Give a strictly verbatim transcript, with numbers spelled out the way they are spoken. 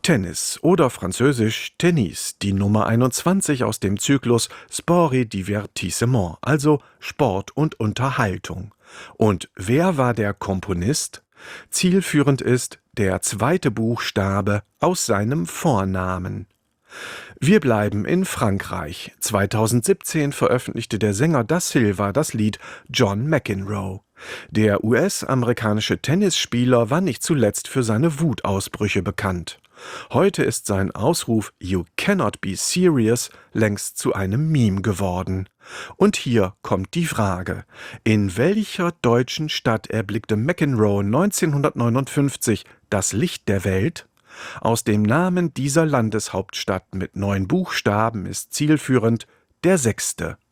Tennis oder französisch Tennis, die Nummer einundzwanzig aus dem Zyklus Sport et Divertissement, also Sport und Unterhaltung. Und wer war der Komponist? Zielführend ist der zweite Buchstabe aus seinem Vornamen. Wir bleiben in Frankreich. zweitausendsiebzehn veröffentlichte der Sänger Da Silva das Lied John McEnroe. Der U S-amerikanische Tennisspieler war nicht zuletzt für seine Wutausbrüche bekannt. Heute ist sein Ausruf „You cannot be serious" längst zu einem Meme geworden. Und hier kommt die Frage: In welcher deutschen Stadt erblickte McEnroe neunzehnhundertneunundfünfzig das Licht der Welt? Aus dem Namen dieser Landeshauptstadt mit neun Buchstaben ist zielführend der sechste.